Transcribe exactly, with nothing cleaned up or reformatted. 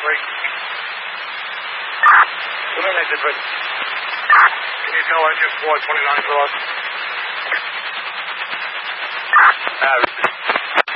Break. Come in, exit, Fred. Can you tell engine four twenty-nine cross? Ah,